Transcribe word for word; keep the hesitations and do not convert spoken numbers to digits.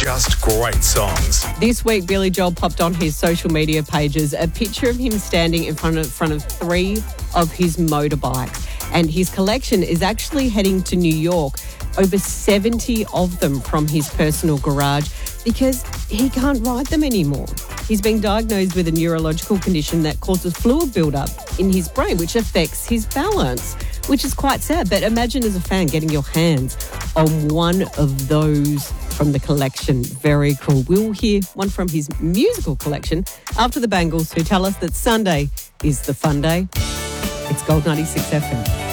just great songs. This week, Billy Joel popped on his social media pages a picture of him standing in front of, front of three of his motorbikes. And his collection is actually heading to New York, over seventy of them from his personal garage, because he can't ride them anymore. He's been diagnosed with a neurological condition that causes fluid buildup in his brain, which affects his balance, which is quite sad. But imagine as a fan getting your hands on one of those from the collection. Very cool. We'll hear one from his musical collection after the Bangles, who tell us that Sunday is the fun day. It's Gold ninety-six F M.